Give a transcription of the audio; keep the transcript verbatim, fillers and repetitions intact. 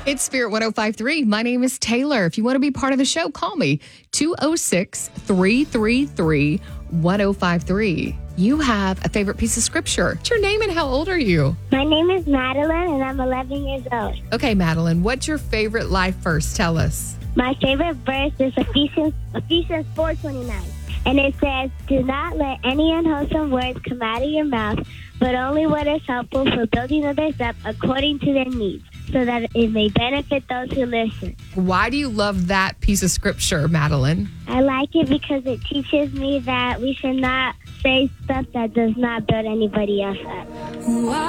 It's Spirit one oh five point three. My name is Taylor. If you want to be part of the show, call me two oh six, three three three, one oh five three. You have a favorite piece of scripture. What's your name and how old are you? My name is Madeline, and I'm eleven years old. Okay, Madeline, what's your favorite life verse? Tell us. My favorite verse is Ephesians, Ephesians four twenty-nine. And it says, do not let any unwholesome words come out of your mouth, but only what is helpful for building others up according to their needs, so that it may benefit those who listen. Why do you love that piece of scripture, Madeline? I like it because it teaches me that we should not say stuff that does not build anybody else up.